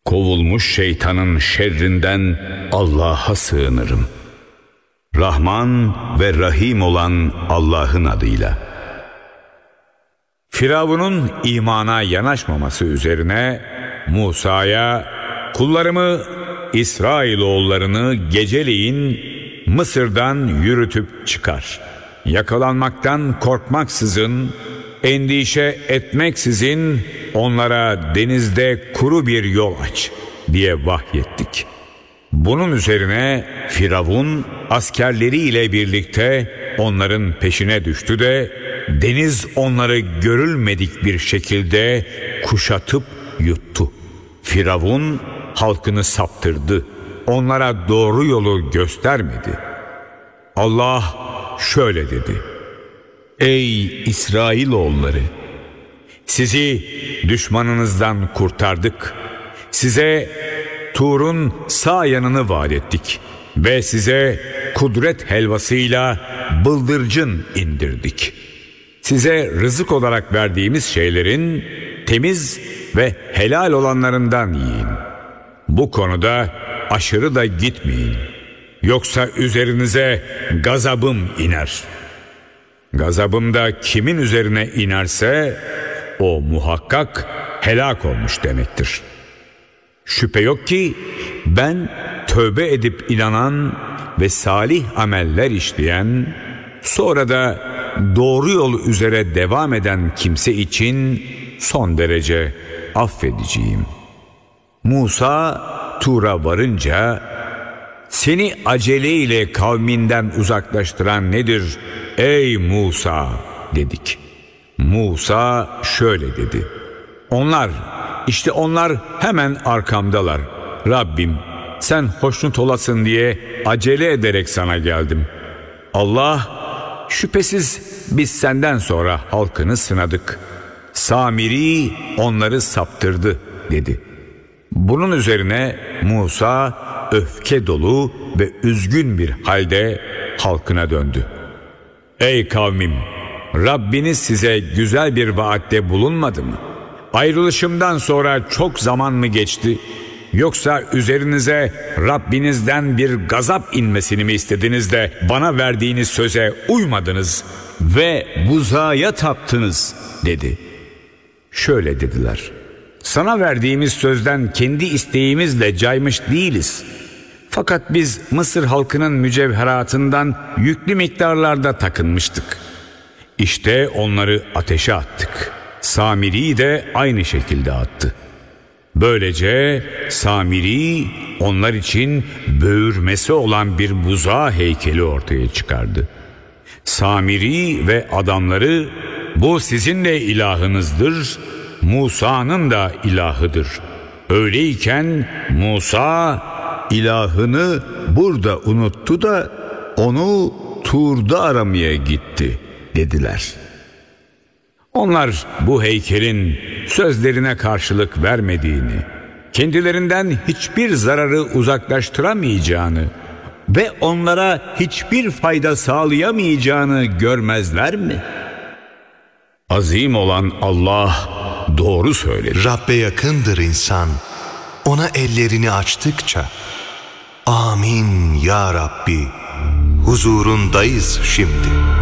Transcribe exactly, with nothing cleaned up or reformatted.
Kovulmuş şeytanın şerrinden Allah'a sığınırım. Rahman ve Rahim olan Allah'ın adıyla. Firavun'un imana yanaşmaması üzerine Musa'ya, kullarımı İsrailoğullarını geceleyin Mısır'dan yürütüp çıkar. Yakalanmaktan korkmaksızın, endişe etmeksizin onlara denizde kuru bir yol aç diye vahyettik. Bunun üzerine Firavun askerleriyle birlikte onların peşine düştü de deniz onları görülmedik bir şekilde kuşatıp yuttu. Firavun halkını saptırdı. Onlara doğru yolu göstermedi. Allah şöyle dedi: Ey İsrailoğulları! Sizi düşmanınızdan kurtardık. Size Tur'un sağ yanını vaat ettik ve size kudret helvasıyla bıldırcın indirdik. Size rızık olarak verdiğimiz şeylerin temiz ve helal olanlarından yiyin. Bu konuda aşırı da gitmeyin. Yoksa üzerinize gazabım iner. Gazabım da kimin üzerine inerse o muhakkak helak olmuş demektir. Şüphe yok ki ben tövbe edip inanan ve salih ameller işleyen, sonra da doğru yol üzere devam eden kimse için son derece affediciyim. Musa Tur'a varınca, seni aceleyle kavminden uzaklaştıran nedir ey Musa dedik. Musa şöyle dedi: Onlar, işte onlar hemen arkamdalar. Rabbim, sen hoşnut olasın diye acele ederek sana geldim. Allah, şüphesiz biz senden sonra halkını sınadık. Samiri onları saptırdı dedi. Bunun üzerine Musa öfke dolu ve üzgün bir halde halkına döndü. Ey kavmim! Rabbiniz size güzel bir vaatte bulunmadı mı? Ayrılışımdan sonra çok zaman mı geçti? Yoksa üzerinize Rabbinizden bir gazap inmesini mi istediniz de bana verdiğiniz söze uymadınız ve buzağa taptınız dedi. Şöyle dediler: Sana verdiğimiz sözden kendi isteğimizle caymış değiliz. Fakat biz Mısır halkının mücevheratından yüklü miktarlarda takınmıştık. İşte onları ateşe attık. Samiri de aynı şekilde attı. Böylece Samiri onlar için böğürmesi olan bir buzağı heykeli ortaya çıkardı. Samiri ve adamları, bu sizin de ilahınızdır, Musa'nın da ilahıdır. Öyleyken Musa ilahını burada unuttu da onu Tur'da aramaya gitti dediler. Onlar bu heykelin sözlerine karşılık vermediğini, kendilerinden hiçbir zararı uzaklaştıramayacağını ve onlara hiçbir fayda sağlayamayacağını görmezler mi? Azim olan Allah doğru söyler. Rabbe yakındır insan, ona ellerini açtıkça. Amin ya Rabbi, huzurundayız şimdi.